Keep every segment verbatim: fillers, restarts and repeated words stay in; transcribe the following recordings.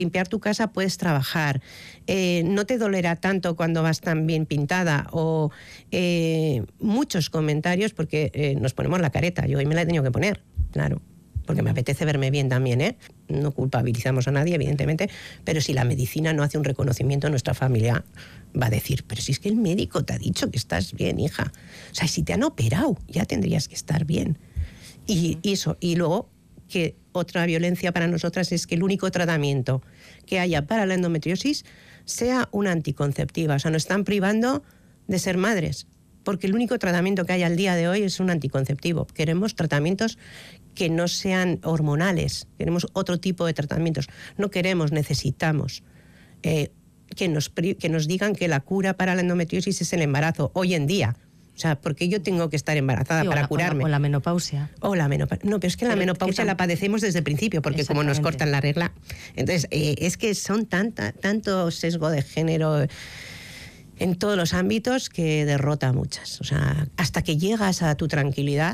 limpiar tu casa puedes trabajar, eh, no te dolerá tanto cuando vas tan bien pintada, o eh, muchos comentarios, porque eh, nos ponemos la careta, yo hoy me la he tenido que poner, claro, porque me apetece verme bien también, ¿eh? No culpabilizamos a nadie, evidentemente, pero si la medicina no hace un reconocimiento, nuestra familia va a decir, pero si es que el médico te ha dicho que estás bien, hija, o sea, si te han operado, ya tendrías que estar bien. Y, y eso, y luego que otra violencia para nosotras es que el único tratamiento que haya para la endometriosis sea una anticonceptiva. O sea, nos están privando de ser madres, porque el único tratamiento que hay al día de hoy es un anticonceptivo. Queremos tratamientos que no sean hormonales, queremos otro tipo de tratamientos. No queremos, necesitamos eh, que, nos, que nos digan que la cura para la endometriosis es el embarazo, hoy en día. O sea, porque yo tengo que estar embarazada sí, para la, curarme. O la, o la menopausia. O la menopausia. No, pero es que pero la menopausia la padecemos desde el principio, porque como nos cortan la regla. Entonces, eh, es que son tanta, tanto sesgo de género en todos los ámbitos que derrota a muchas. O sea, hasta que llegas a tu tranquilidad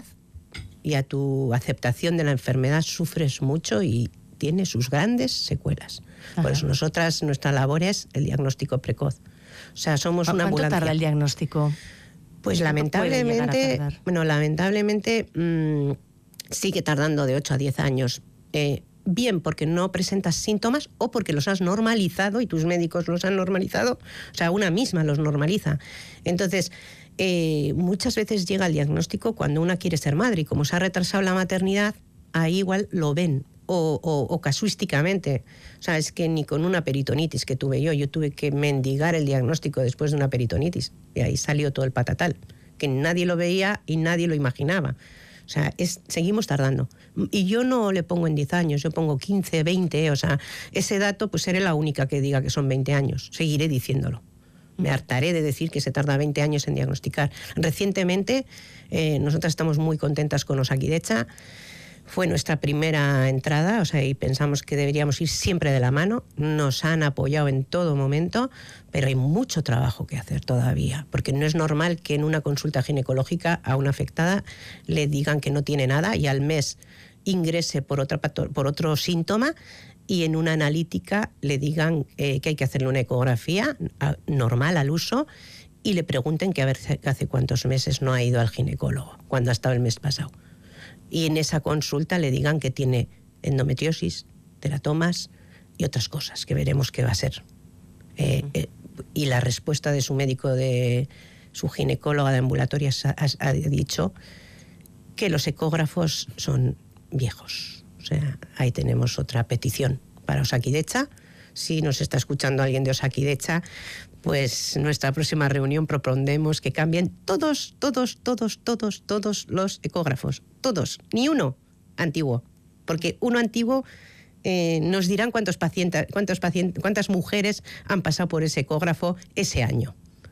y a tu aceptación de la enfermedad, sufres mucho y tiene sus grandes secuelas. Ajá. Por eso nosotras, nuestra labor es el diagnóstico precoz. O sea, somos una ambulancia. ¿Cuánto tarda el diagnóstico? Pues lamentablemente, bueno, lamentablemente mmm, sigue tardando de ocho a diez años. Eh, bien porque no presentas síntomas o porque los has normalizado y tus médicos los han normalizado. O sea, una misma los normaliza. Entonces, eh, muchas veces llega el diagnóstico cuando una quiere ser madre y como se ha retrasado la maternidad, ahí igual lo ven. O, o, o casuísticamente. O sea, es que ni con una peritonitis que tuve yo, yo tuve que mendigar el diagnóstico después de una peritonitis. Y ahí salió todo el patatal, que nadie lo veía y nadie lo imaginaba. O sea, es, seguimos tardando. Y yo no le pongo en diez años, yo pongo quince, veinte, o sea, ese dato pues seré la única que diga que son veinte años. Seguiré diciéndolo. Me hartaré de decir que se tarda veinte años en diagnosticar. Recientemente, eh, nosotras estamos muy contentas con Osakidecha. Fue nuestra primera entrada, o sea, y pensamos que deberíamos ir siempre de la mano. Nos han apoyado en todo momento, pero hay mucho trabajo que hacer todavía, porque no es normal que en una consulta ginecológica a una afectada le digan que no tiene nada y al mes ingrese por, otra, por otro síntoma y en una analítica le digan eh, que hay que hacerle una ecografía a, normal al uso y le pregunten que a ver hace cuántos meses no ha ido al ginecólogo, cuando ha estado el mes pasado. Y en esa consulta le digan que tiene endometriosis, teratomas y otras cosas que veremos qué va a ser. Eh, eh, y la respuesta de su médico, de su ginecóloga de ambulatoria, ha, ha dicho que los ecógrafos son viejos. O sea, ahí tenemos otra petición para Osakidecha. Si nos está escuchando alguien de Osakidecha, pues nuestra próxima reunión propondremos que cambien todos, todos, todos, todos, todos los ecógrafos. Todos, ni uno antiguo. Porque uno antiguo eh, nos dirán cuántos pacientes, cuántos pacientes, cuántas mujeres han pasado por ese ecógrafo ese año.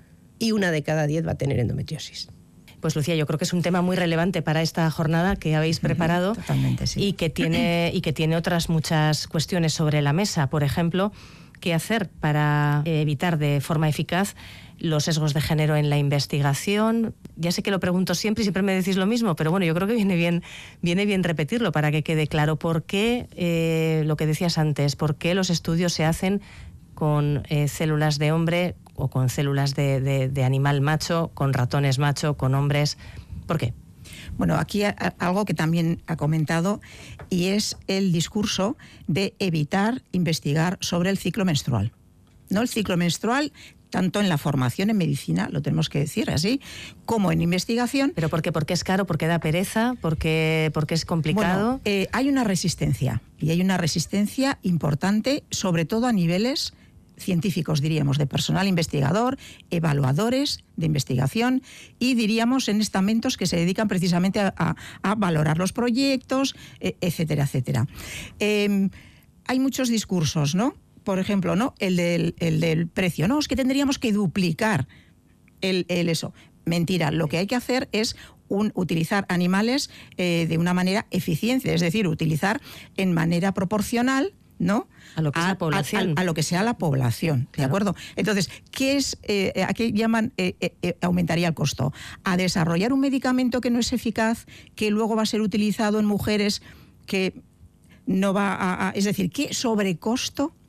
Y una de cada diez va a tener endometriosis. Pues Lucía, yo creo que es un tema muy relevante para esta jornada que habéis preparado. Totalmente, sí. y que tiene y que tiene otras muchas cuestiones sobre la mesa. Por ejemplo, qué hacer para evitar de forma eficaz los sesgos de género en la investigación. Ya sé que lo pregunto siempre y siempre me decís lo mismo, pero bueno, yo creo que viene bien, viene bien repetirlo para que quede claro por qué, eh, lo que decías antes, por qué los estudios se hacen con eh, células de hombre o con células de, de, de animal macho, con ratones macho, con hombres. ¿Por qué? Bueno, aquí a, a, algo que también ha comentado y es el discurso de evitar investigar sobre el ciclo menstrual. ¿No? El ciclo menstrual, tanto en la formación en medicina, lo tenemos que decir así, como en investigación. ¿Pero por qué? ¿Porque es caro? ¿Porque da pereza? ¿Porque, porque es complicado? Bueno, eh, hay una resistencia, y hay una resistencia importante, sobre todo a niveles científicos, diríamos, de personal investigador, evaluadores de investigación y, diríamos, en estamentos que se dedican precisamente a, a, a valorar los proyectos, etcétera, etcétera. Eh, hay muchos discursos, ¿no? Por ejemplo, ¿no? El del, el del precio, ¿no? Es que tendríamos que duplicar el, el eso. Mentira, lo que hay que hacer es un, utilizar animales eh, de una manera eficiente, es decir, utilizar en manera proporcional, ¿no? A lo que es la población. A, a, a lo que sea la población, ¿de claro. acuerdo? Entonces, ¿qué es, eh, ¿a qué llaman eh, eh, aumentaría el costo? A desarrollar un medicamento que no es eficaz, que luego va a ser utilizado en mujeres que no va a... a es decir, ¿qué sobrecosto